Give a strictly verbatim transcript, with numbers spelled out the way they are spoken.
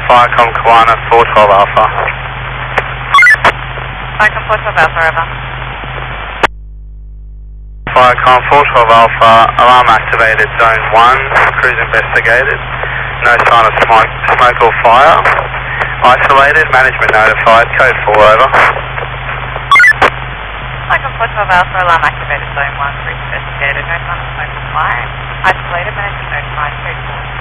Firecom Kiwana, four twelve Alpha. Firecom four twelve Alpha, over. Firecom four twelve Alpha, alarm activated, zone one, cruise investigated. No sign of smoke, smoke or fire. Isolated, management notified, code four, over. Firecom four twelve Alpha, alarm activated, zone one, cruise investigated. No sign of smoke or fire. Isolated, management notified, code four.